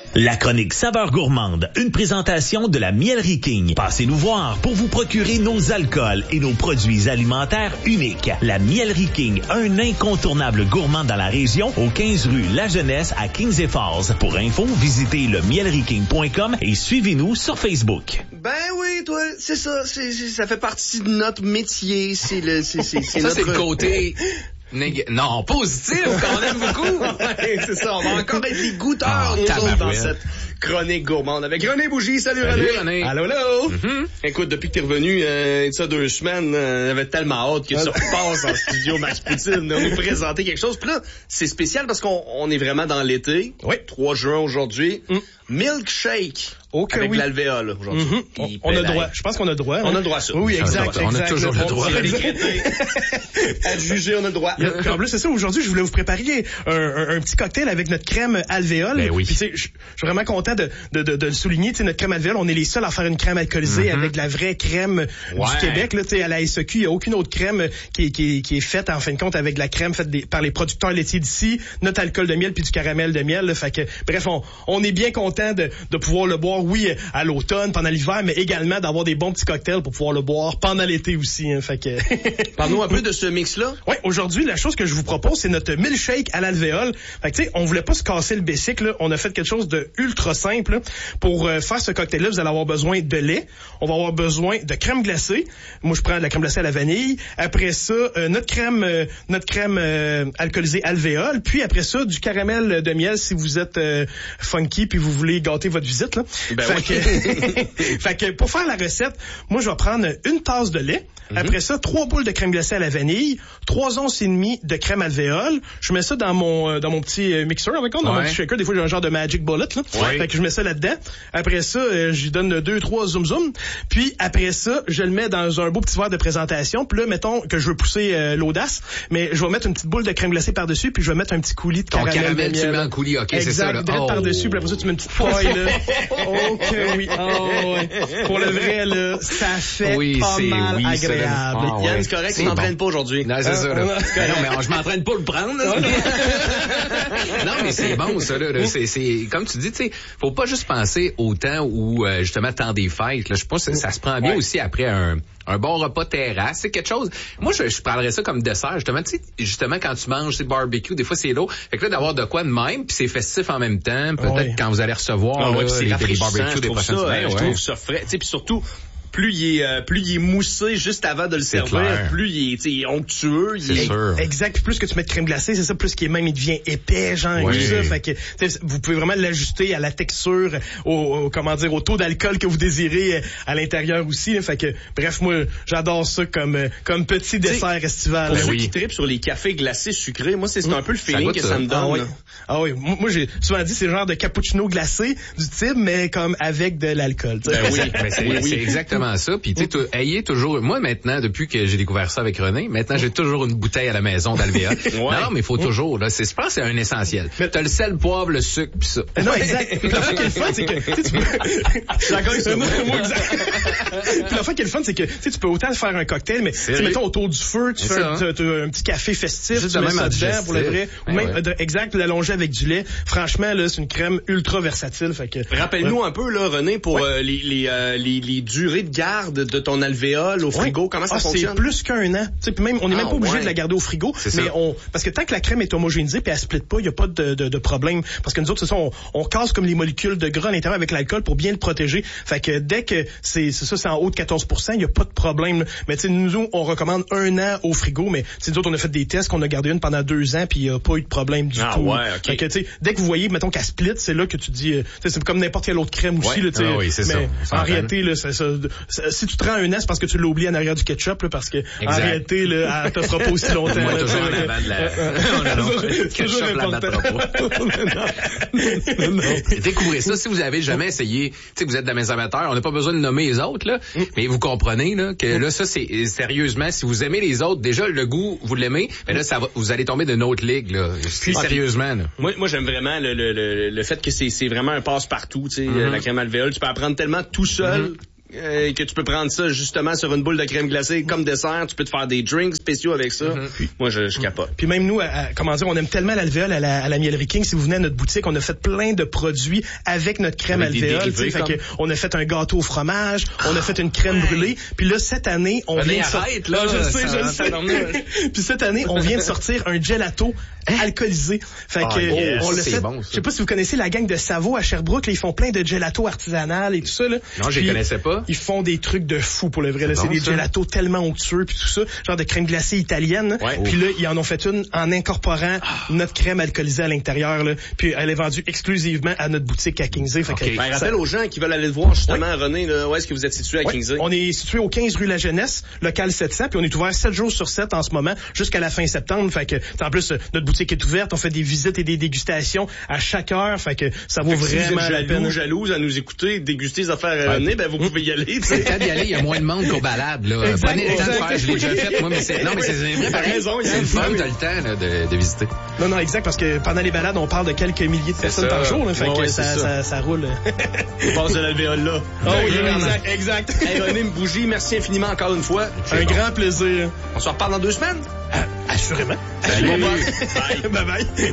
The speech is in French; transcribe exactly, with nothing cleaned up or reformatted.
La chronique Saveurs gourmandes, une présentation de la Mielerie King. Passez nous voir pour vous procurer nos alcools et nos produits alimentaires uniques. La Mielerie King, un incontournable gourmand dans la région, au quinze rue La Jeunesse à Kings et Falls. Pour info, visitez le mielerie king point com et suivez-nous sur Facebook. Ben oui, toi, c'est ça, c'est, c'est, ça fait partie de notre métier, c'est le, c'est, c'est, c'est ça, notre... c'est le côté... Nég... Non, positif, qu'on aime beaucoup. Ouais, c'est ça, on va encore être les goûteurs, oh, nous autres, dans cette chronique gourmande. Avec René Bougie, salut, salut René. René. Allô, allô. Mm-hmm. Écoute, depuis que t'es revenu, euh, ça deux semaines, euh, j'avais tellement hâte que ça repasse en studio Max Poutine, on nous présenter quelque chose. Puis là, c'est spécial parce qu'on on est vraiment dans l'été. Oui. trois juin aujourd'hui. Mm. Milkshake. Okay, avec oui. l'alvéole aujourd'hui. Mm-hmm. On, on a droit. Je pense qu'on a droit. On a le droit à ça. Oui, exact. On exact, a toujours le droit. À juger, on a le droit. En plus, c'est ça. Aujourd'hui, je voulais vous préparer un, un, un petit cocktail avec notre crème alvéole. Ben oui. Puis, tu sais, je suis vraiment content de, de, de, de le souligner. Tu sais, notre crème alvéole, on est les seuls à faire une crème alcoolisée mm-hmm. avec de la vraie crème ouais. du Québec. Là, tu sais, à la S E Q, il n'y a aucune autre crème qui, qui, qui est faite, en fin de compte, avec de la crème faite des, par les producteurs laitiers d'ici, notre alcool de miel puis du caramel de miel. Là, fait que, bref, on, on est bien content de, de pouvoir le boire, oui, à l'automne, pendant l'hiver, mais également d'avoir des bons petits cocktails pour pouvoir le boire pendant l'été aussi. Hein, fait que... Parle-nous un peu de ce mix-là. Oui, aujourd'hui, la chose que je vous propose, c'est notre milkshake à l'alvéole. Fait que, tu sais, on voulait pas se casser le basic, là. On a fait quelque chose de ultra simple, là. Pour euh, faire ce cocktail-là, vous allez avoir besoin de lait. On va avoir besoin de crème glacée. Moi, je prends de la crème glacée à la vanille. Après ça, euh, notre crème, euh, notre crème euh, alcoolisée alvéole. Puis après ça, du caramel de miel si vous êtes euh, funky puis vous voulez gâter votre visite, là. Ben fait oui. que, fait que pour faire la recette, moi, je vais prendre une tasse de lait. Mm-hmm. Après ça, trois boules de crème glacée à la vanille, trois onces et demie de crème alvéole. Je mets ça dans mon dans mon petit mixeur, avec dans ouais. mon petit shaker. Des fois, j'ai un genre de Magic Bullet, là. Ouais. Fait que je mets ça là-dedans. Après ça, euh, je lui donne deux, trois zoom zoom. Puis après ça, je le mets dans un beau petit verre de présentation. Puis là, mettons que je veux pousser euh, l'audace, mais je vais mettre une petite boule de crème glacée par-dessus, puis je vais mettre un petit coulis de Ton caramel. caramel, de miel. tu le mets en coulis, ok, exact, c'est ça, là. Direct Oh. par-dessus, puis après ça, tu mets une petite paille, là. Ok, oui. Oh, ouais. Pour le vrai, là, ça fait oui, pas mal oui, agréable. Ah, Yann, ouais. c'est correct, c'est tu t'entraînes bon. pas aujourd'hui. Non, c'est Ah, ça, là. ah, Ben non, mais je m'entraîne pas le prendre, là. Non, mais c'est bon, ça, là. là. C'est, c'est, comme tu dis, tu sais, faut pas juste penser au temps où, euh, justement, temps des fêtes, là. Je pense que ça se prend bien ouais. aussi après un, un bon repas terrasse. C'est quelque chose. Moi, je, je parlerais ça comme dessert, justement. Tu sais, justement, quand tu manges, c'est barbecue, des fois, c'est lourd. Fait que là, d'avoir de quoi de même, puis c'est festif en même temps. Peut-être ouais. quand vous allez recevoir, ah, là, ouais, c'est les, les barbecues des prochaines ça, semaines. Je ouais. trouve ça frais. Tu sais, puis surtout, plus il est euh, plus il est moussé juste avant de le c'est servir, clair. plus il est, tu sais, il est onctueux, il c'est est sûr. Exact. Puis plus que tu mets de crème glacée, c'est ça, plus qu'il est même, il devient épais, genre, oui. tout ça. Fait que, vous pouvez vraiment l'ajuster à la texture, au, au comment dire, au taux d'alcool que vous désirez à l'intérieur aussi. Là. Fait que, bref, moi, j'adore ça comme, comme petit dessert estival. Pour là. ceux oui. qui trippent sur les cafés glacés sucrés, moi, c'est, c'est un peu le feeling que ça. ça me donne. Ah oui. Ah oui. Moi, j'ai souvent dit, c'est le genre de cappuccino glacé du type, mais comme avec de l'alcool. Ben oui, mais c'est, oui, oui. c'est exactement ça. Puis, tu sais, ayez toujours, moi maintenant, depuis que j'ai découvert ça avec René, maintenant j'ai toujours une bouteille à la maison d'alvéole. ouais. Non, mais il faut toujours, là, c'est, je pense que c'est un essentiel. Mais t'as le sel, le poivre, le sucre, pis ça. Non, exact. Puis la fois qui est le fun, c'est que, tu sais, tu peux... Je suis d'accord avec ça. Moi, exact. Puis la fois qui est le fun, c'est que, tu sais, tu peux autant faire un cocktail, mais, tu mettons, autour du feu, tu c'est fais un, hein? t'as un petit café festif, juste tu mets même ça dedans pour le vrai. Ou même, ouais. exact, l'allonger avec du lait. Franchement, là, c'est une crème ultra versatile, fait que... Rappelle-nous ouais. un peu, là, René, pour ouais. euh, les, les, euh, les, les durées de garde de ton alvéole au frigo, ouais. comment ça ah, fonctionne? C'est plus qu'un an. Tu sais, puis même, on n'est ah, même pas obligé ouais. de la garder au frigo, c'est mais ça. on, parce que tant que la crème est homogénéisée puis elle split pas, il y a pas de, de, de problème. Parce que nous autres, c'est ça, on, on casse comme les molécules de gras à l'intérieur avec l'alcool pour bien le protéger. Fait que dès que c'est, c'est ça, c'est en haut de quatorze pour cent, il y a pas de problème. Mais tu sais, nous, on recommande un an au frigo, mais tu sais, nous autres, on a fait des tests qu'on a gardé une pendant deux ans puis il y a pas eu de problème du ah, tout. Ouais, okay. Fait que tu sais, dès que vous voyez, mettons qu'elle split, c'est là que tu dis, euh, c'est comme n'importe quelle autre crème aussi, ouais. là, tu sais. Ah, oui, c'est mais ça. en réalité, là, c'est ça. Si tu te rends un an, c'est parce que tu l'as oublié en arrière du ketchup, là, parce que exact. en réalité, là, elle te fera pas aussi longtemps. Moi, là, toujours en là, avant de la... non, non, non. Ketchup la battra pas. Découvrez ça. Si vous avez jamais essayé, tu sais, vous êtes de mes amateurs, on n'a pas besoin de nommer les autres, là, mm. mais vous comprenez, là, que là, ça, c'est, sérieusement, si vous aimez les autres, déjà, le goût, vous l'aimez, mais là, ça va, vous allez tomber d'une autre ligue, là. Puis, ah, sérieusement, là. Moi, moi, j'aime vraiment le, le, le, le fait que c'est, c'est vraiment un passe-partout, tu sais, mm-hmm. la crème alvéole. Tu peux apprendre tellement tout seul. Mm-hmm. euh, que tu peux prendre ça justement sur une boule de crème glacée comme dessert. Tu peux te faire des drinks spéciaux avec ça. Mm-hmm. Puis, moi, je, je capote. Puis même nous, à, à, comment dire, on aime tellement l'alvéole à la, à la Mielerie King. Si vous venez à notre boutique, on a fait plein de produits avec notre crème avec alvéole. Fait que on a fait un gâteau au fromage, on a fait une crème ouais. brûlée. Puis là, cette année, on ben vient de sortir... Là, je sais, je sais. Puis cette année, on vient de sortir un gelato alcoolisé. Fait oh, que yes. on l'a fait. Bon, je sais pas si vous connaissez la gang de Savo à Sherbrooke. Là, ils font plein de gelato artisanal et tout ça. Là. Non, je les connaissais pas. Ils font des trucs de fou pour le vrai. C'est, bon, c'est des ça. gelatos tellement onctueux puis tout ça, genre de crème glacée italienne. Ouais. Puis là, ils en ont fait une en incorporant ah. notre crème alcoolisée à l'intérieur. Là. Puis elle est vendue exclusivement à notre boutique à Kingsey. Fait okay. que, ben, ça... rappelle aux gens qui veulent aller le voir justement, ouais. René, là, où est-ce que vous êtes situé à ouais. Kingsey? On est situé au quinze rue La Jeunesse, local sept cents, puis on est ouvert sept jours sur sept en ce moment, jusqu'à la fin septembre. Fait que, en plus, notre boutique est ouverte, on fait des visites et des dégustations à chaque heure. Fait que ça vaut fait vraiment si la peine. Jaloux, jalouse à nous écouter, déguster les affaires à René, ben vous pouvez y aller. C'est le temps d'y aller, il y a moins de monde qu'aux balades. Là. Exact, Prenez le temps de faire, je l'ai déjà fait, moi, mais c'est, non, mais c'est vrai, pareil. Raison, c'est le fun, t'as le temps là, de, de visiter. Non, non, exact, parce que pendant les balades, on parle de quelques milliers de personnes par jour. Là, fait ouais, que ouais, ça, ça. Ça, ça roule. On passe de l'alvéole là. Oh oui, exact, exact. Hey, René Bougie, merci infiniment encore une fois. Un bon. grand plaisir. On se reparle dans deux semaines? Euh, assurément. Salut. Bye. Bye bye.